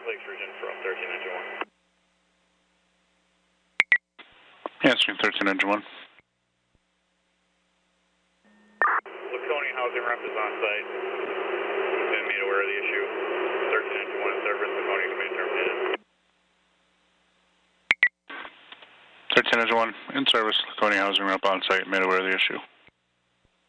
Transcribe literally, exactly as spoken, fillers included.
Lakes Region from thirteen engine one. Yeah, stream thirteen engine one. Laconia housing rep is on site. Been made aware of the issue. thirteen engine one in service. Laconia command terminated. thirteen engine one in service. Laconia housing rep on site. Made aware of the issue.